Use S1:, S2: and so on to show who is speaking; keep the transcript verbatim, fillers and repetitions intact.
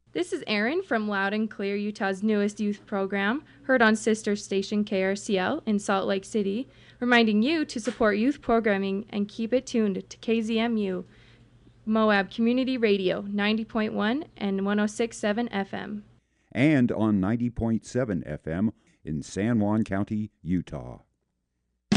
S1: This is Erin from Loud and Clear, Utah's newest youth program, heard on sister station K R C L in Salt Lake City, reminding you to support youth programming and keep it tuned to K Z M U, Moab Community Radio, ninety point one and one oh six point seven F M.
S2: And on ninety point seven F M in San Juan County, Utah.